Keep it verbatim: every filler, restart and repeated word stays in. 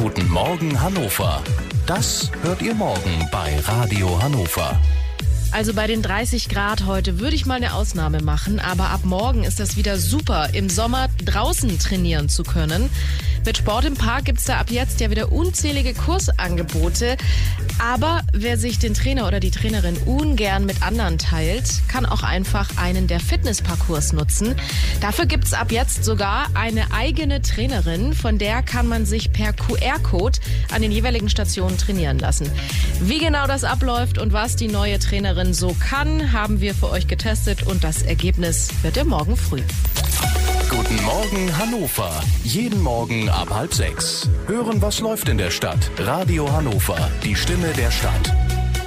Guten Morgen Hannover. Das hört ihr morgen bei Radio Hannover. Also bei den dreißig Grad heute würde ich mal eine Ausnahme machen, aber ab morgen ist das wieder super, im Sommer draußen trainieren zu können. Mit Sport im Park gibt's da ab jetzt ja wieder unzählige Kursangebote. Aber wer sich den Trainer oder die Trainerin ungern mit anderen teilt, kann auch einfach einen der Fitnessparcours nutzen. Dafür gibt's ab jetzt sogar eine eigene Trainerin, von der kann man sich per Q R-Code an den jeweiligen Stationen trainieren lassen. Wie genau das abläuft und was die neue Trainerin so kann, haben wir für euch getestet und das Ergebnis wird ihr morgen früh. Guten Morgen Hannover. Jeden Morgen ab halb sechs. Hören, was läuft in der Stadt. Radio Hannover, die Stimme der Stadt.